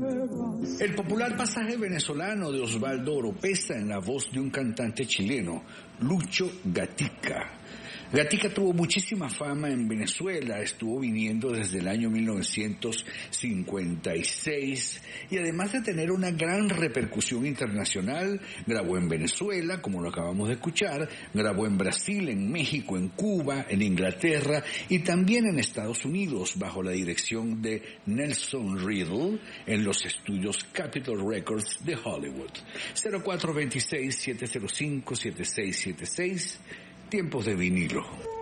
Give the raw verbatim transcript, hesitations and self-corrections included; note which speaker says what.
Speaker 1: El popular pasaje venezolano de Osvaldo Oropesa en la voz de un cantante chileno, Lucho Gatica. Gatica tuvo muchísima fama en Venezuela, estuvo viniendo desde el año mil novecientos cincuenta y seis y además de tener una gran repercusión internacional, grabó en Venezuela, como lo acabamos de escuchar, grabó en Brasil, en México, en Cuba, en Inglaterra y también en Estados Unidos bajo la dirección de Nelson Riddle en los estudios Capitol Records de Hollywood. cero cuatro dos seis, siete cero cinco, siete seis siete seis Tiempos de vinilo.